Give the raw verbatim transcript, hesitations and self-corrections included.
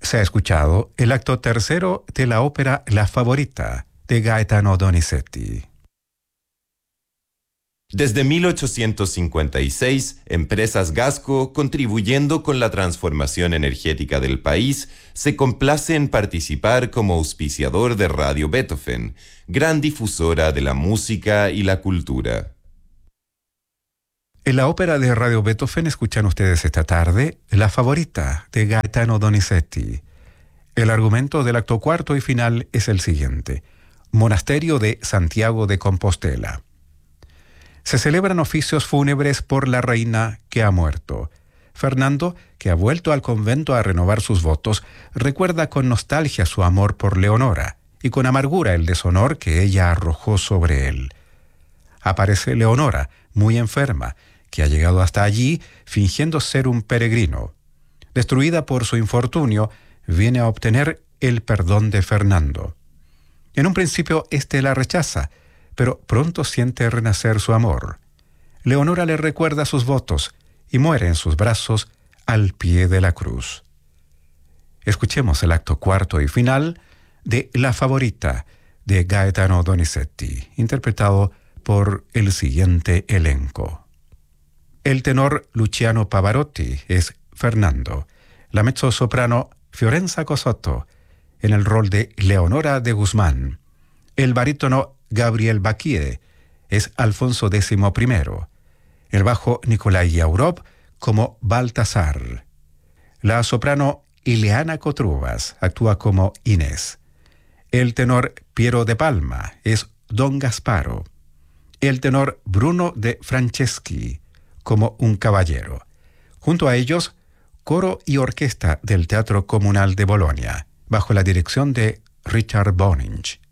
Se ha escuchado el acto tercero de la ópera La Favorita, de Gaetano Donizetti. Desde mil ochocientos cincuenta y seis, Empresas Gasco, contribuyendo con la transformación energética del país, se complace en participar como auspiciador de Radio Beethoven, gran difusora de la música y la cultura. En la ópera de Radio Beethoven escuchan ustedes esta tarde La Favorita, de Gaetano Donizetti. El argumento del acto cuarto y final es el siguiente: Monasterio de Santiago de Compostela. Se celebran oficios fúnebres por la reina que ha muerto. Fernando, que ha vuelto al convento a renovar sus votos, recuerda con nostalgia su amor por Leonora y con amargura el deshonor que ella arrojó sobre él. Aparece Leonora, muy enferma, que ha llegado hasta allí fingiendo ser un peregrino. Destruida por su infortunio, viene a obtener el perdón de Fernando. En un principio éste la rechaza, pero pronto siente renacer su amor. Leonora le recuerda sus votos y muere en sus brazos al pie de la cruz. Escuchemos el acto cuarto y final de La Favorita, de Gaetano Donizetti, interpretado por el siguiente elenco. El tenor Luciano Pavarotti es Fernando, la mezzosoprano Fiorenza Cosotto, en el rol de Leonora de Guzmán. El barítono Gabriel Baquie es Alfonso décimo primero. El bajo Nikolai Yaurov como Baltasar. La soprano Ileana Cotrubas actúa como Inés. El tenor Piero de Palma es Don Gasparo. El tenor Bruno de Franceschi como un caballero. Junto a ellos, coro y orquesta del Teatro Comunal de Bolonia, bajo la dirección de Richard Boninch.